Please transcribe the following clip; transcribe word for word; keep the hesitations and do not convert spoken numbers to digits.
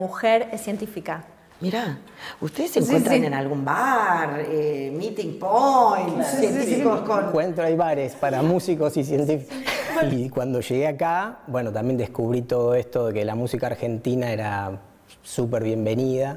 Mujer es científica. Mirá, ¿ustedes se encuentran sí, sí. en algún bar, eh, meeting point, Sí, científicos sí, sí. con...? Encuentro, hay bares para músicos y científicos. Y cuando llegué acá, bueno, también descubrí todo esto de que la música argentina era súper bienvenida.